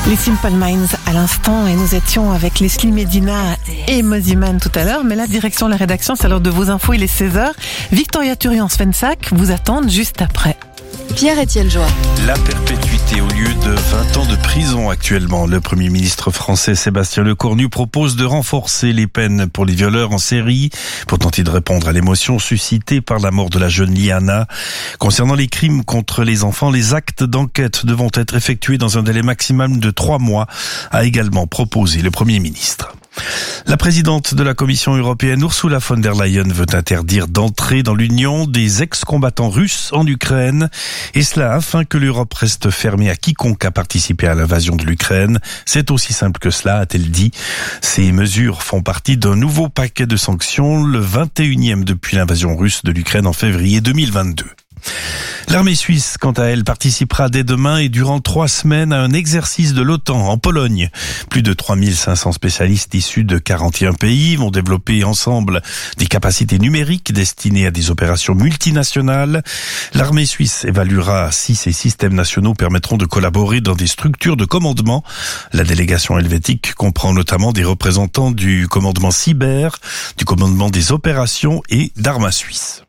Les Simple Minds à l'instant, et nous étions avec Leslie Medina et Moziman tout à l'heure, mais là, direction la rédaction, c'est l'heure de vos infos, il est 16h. Victoria Turian, Svensak vous attendent juste après. Pierre-Étienne Joie. La perpétuité au lieu de 20 ans de prison actuellement. Le Premier ministre français Sébastien Lecornu propose de renforcer les peines pour les violeurs en série pour tenter de répondre à l'émotion suscitée par la mort de la jeune Liana. Concernant les crimes contre les enfants, les actes d'enquête devront être effectués dans un délai maximal de 3 mois, a également proposé le Premier ministre. La présidente de la Commission européenne, Ursula von der Leyen, veut interdire d'entrer dans l'Union des ex-combattants russes en Ukraine, et cela afin que l'Europe reste fermée à quiconque a participé à l'invasion de l'Ukraine. C'est aussi simple que cela, a-t-elle dit. Ces mesures font partie d'un nouveau paquet de sanctions, le 21e depuis l'invasion russe de l'Ukraine en février 2022. L'armée suisse, quant à elle, participera dès demain et durant 3 semaines à un exercice de l'OTAN en Pologne. Plus de 3500 spécialistes issus de 41 pays vont développer ensemble des capacités numériques destinées à des opérations multinationales. L'armée suisse évaluera si ces systèmes nationaux permettront de collaborer dans des structures de commandement. La délégation helvétique comprend notamment des représentants du commandement cyber, du commandement des opérations et d'Arma Suisse.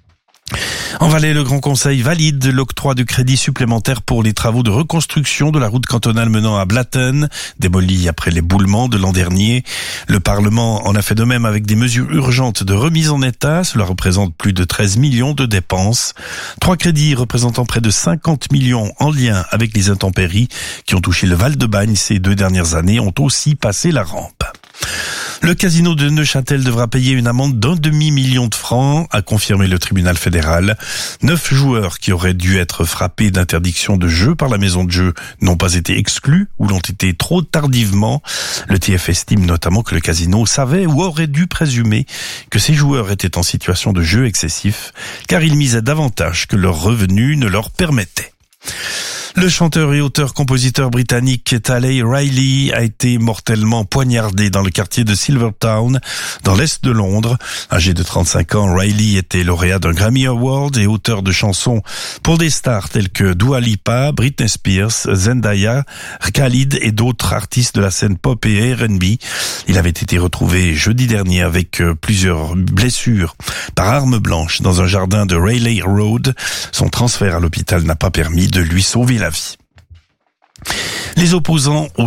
En Valais, le Grand Conseil valide l'octroi de crédits supplémentaires pour les travaux de reconstruction de la route cantonale menant à Blatten, démolie après l'éboulement de l'an dernier. Le Parlement en a fait de même avec des mesures urgentes de remise en état. Cela représente plus de 13 millions de dépenses. 3 crédits représentant près de 50 millions en lien avec les intempéries qui ont touché le Val-de-Bagne ces 2 dernières années ont aussi passé la rampe. Le casino de Neuchâtel devra payer une amende d'1,5 million de francs, a confirmé le tribunal fédéral. 9 joueurs qui auraient dû être frappés d'interdiction de jeu par la maison de jeu n'ont pas été exclus ou l'ont été trop tardivement. Le TF estime notamment que le casino savait ou aurait dû présumer que ces joueurs étaient en situation de jeu excessif, car ils misaient davantage que leurs revenus ne leur permettaient. Le chanteur et auteur-compositeur britannique Talley Riley a été mortellement poignardé dans le quartier de Silvertown, dans l'est de Londres. Âgé de 35 ans, Riley était lauréat d'un Grammy Award et auteur de chansons pour des stars telles que Dua Lipa, Britney Spears, Zendaya, Khalid et d'autres artistes de la scène pop et R&B. Il avait été retrouvé jeudi dernier avec plusieurs blessures par arme blanche dans un jardin de Rayleigh Road. Son transfert à l'hôpital n'a pas permis de lui sauver la vie. Les opposants